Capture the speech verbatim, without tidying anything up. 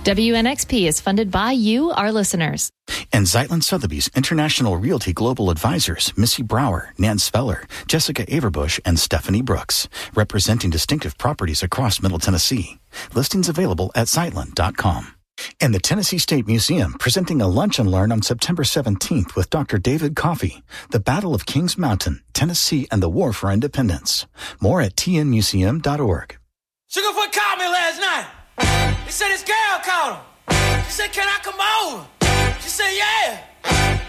W N X P is funded by you, our listeners. And Zeitlin Sotheby's International Realty Global Advisors, Missy Brower, Nan Speller, Jessica Averbush, and Stephanie Brooks, representing distinctive properties across Middle Tennessee. Listings available at zeitlin dot com. And the Tennessee State Museum presenting a lunch and learn on September seventeenth with Doctor David Coffey, The Battle of Kings Mountain, Tennessee and the War for Independence. More at t n museum dot org. Sugarfoot called me last night. He said his girl called him. She said, can I come over? She said, yeah.